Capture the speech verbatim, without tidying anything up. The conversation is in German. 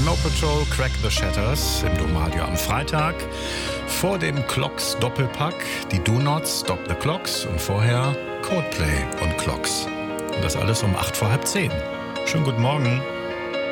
Snow Patrol, Crack the Shatters im Domradio am Freitag. Vor dem Clocks Doppelpack, die Do Not Stop the Clocks und vorher Coldplay und Clocks. Und das alles um acht vor halb zehn. Schönen guten Morgen.